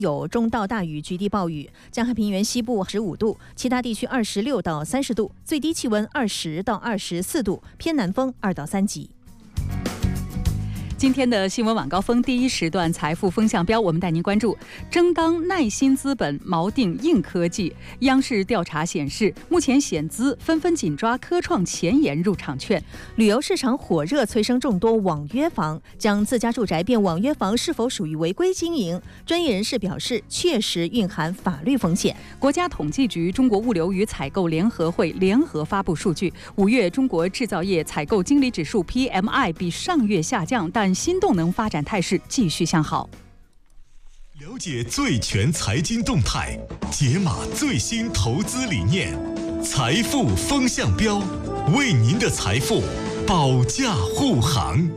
有中到大雨，局地暴雨。江汉平原西部15度，其他地区26到30度，最低气温20到24度，偏南风2到3级。 今天的新闻晚高峰第一时段财富风向标，我们带您关注争当耐心资本锚定硬科技。央视调查显示，目前险资纷纷紧抓科创前沿入场券。 旅游市场火热，催生众多网约房，将自家住宅变网约房是否属于违规经营？专业人士表示，确实蕴含法律风险。 国家统计局、中国物流与采购联合会联合发布数据，5月中国制造业采购经理指数 PMI 比上月下降，但新动能发展态势继续向好。 了解最全财经动态，解码最新投资理念，财富风向标，为您的财富保驾护航。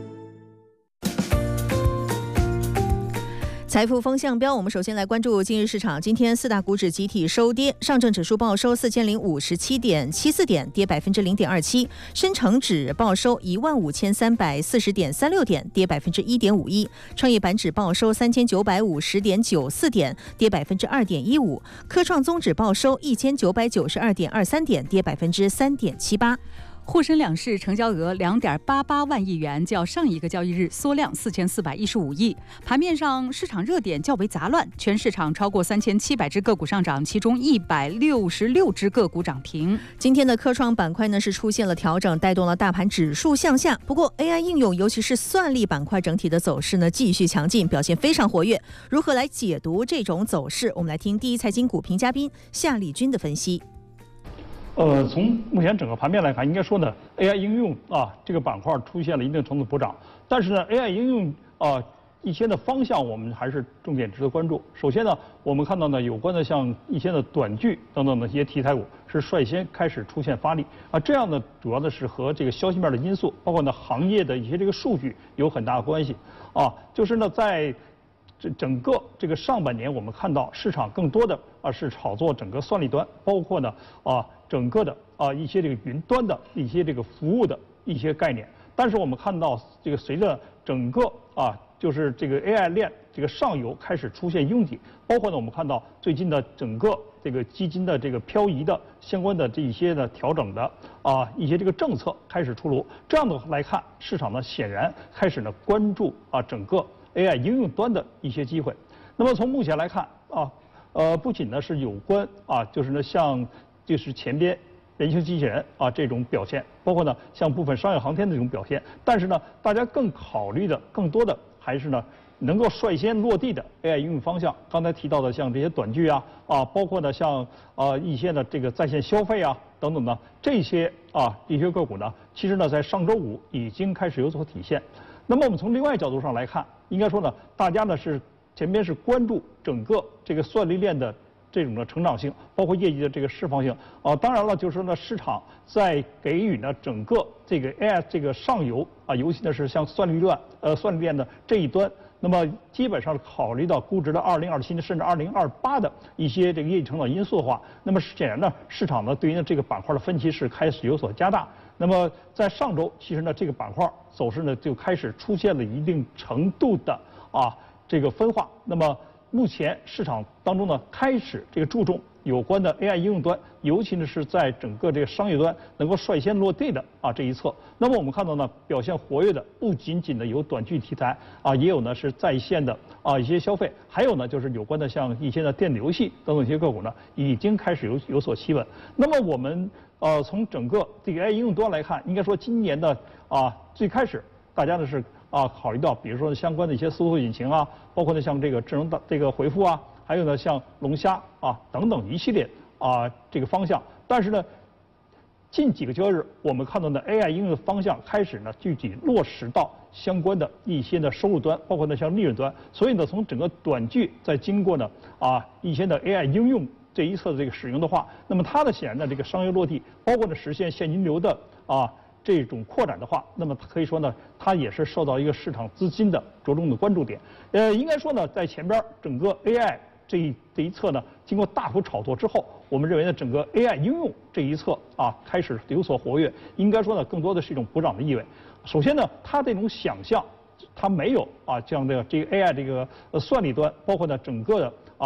财富风向标，我们首先来关注今日市场。今天四大股指集体收跌，上证指数报收4057.74点，跌0.27%；深成指报收15340.36点，跌1.51%；创业板指报收3950.94点，跌2.15%；科创综指报收1992.23点，跌3.78%。 沪深两市成交额2.88万亿元，较上一个交易日缩量4415亿。盘面上，市场热点较为杂乱，全市场超过3700只个股上涨，其中166只个股涨停。 今天的科创板块呢是出现了调整，带动了大盘指数向下。不过 AI 应用，尤其是算力板块整体的走势呢继续强劲，表现非常活跃。如何来解读这种走势？我们来听第一财经股评嘉宾夏立军的分析。 从目前整个盘面来看，应该说呢 ，AI 应用这个板块出现了一定程度补涨，但是呢 ，AI 应用一些的方向我们还是重点值得关注。首先呢，我们看到呢，有关的像一些的短剧等等的一些题材股是率先开始出现发力这样呢，主要的是和这个消息面的因素，包括呢行业的一些这个数据有很大的关系就是呢在整个这个上半年，我们看到市场更多的是炒作整个算力端，包括呢整个的一些这个云端的一些这个服务的一些概念。但是我们看到这个随着整个就是这个 AI 链这个上游开始出现拥挤，包括呢我们看到最近的整个这个基金的这个漂移的相关的这一些的调整的一些这个政策开始出炉，这样的来看，市场呢显然开始呢关注整个 AI 应用端的一些机会。那么从目前来看不仅呢是有关就是呢像就是前边人形机器人这种表现，包括呢像部分商业航天的这种表现，但是呢大家更考虑的更多的还是呢能够率先落地的 AI 应用方向。刚才提到的像这些短剧包括呢像一些的这个在线消费等等的这些一些个股呢，其实呢在上周五已经开始有所体现。那么我们从另外角度上来看，应该说呢，大家呢是前边是关注整个这个算力链的这种的成长性，包括业绩的这个释放性当然了，就是说呢，市场在给予呢整个这个 AI 这个上游尤其呢是像算力链的这一端，那么基本上考虑到估值的2027甚至2028的一些这个业绩成长因素的话，那么显然呢，市场呢对于这个板块的分歧是开始有所加大。那么在上周，其实呢这个板块走势呢就开始出现了一定程度的这个分化。那么目前市场当中呢，开始这个注重有关的 AI 应用端，尤其呢是在整个这个商业端能够率先落地的这一侧。那么我们看到呢，表现活跃的不仅仅的有短剧题材也有呢是在线的一些消费，还有呢就是有关的像一些的电子游戏等等一些个股呢，已经开始有所企稳。那么我们从整个这个 AI 应用端来看，应该说今年的最开始大家呢是考虑到，比如说相关的一些搜索引擎包括呢像这个智能的这个回复还有呢像龙虾等等一系列这个方向。但是呢，近几个交易日我们看到呢 AI 应用的方向开始呢具体落实到相关的一些的收入端，包括呢像利润端。所以呢，从整个短剧在经过呢一些的 AI 应用这一侧的这个使用的话，那么它的显然的这个商业落地，包括呢实现现金流的这种扩展的话，那么可以说呢，它也是受到一个市场资金的着重的关注点。应该说呢，在前边整个 AI 这一侧呢，经过大幅炒作之后，我们认为呢，整个 AI 应用这一侧开始有所活跃。应该说呢，更多的是一种补涨的意味。首先呢，它这种想象，它没有像这个 AI 这个算力端，包括呢整个的